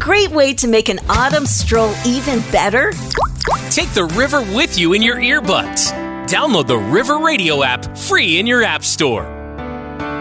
great way to make an autumn stroll even better? Take the river with you in your earbuds. Download the River Radio app free in your app store.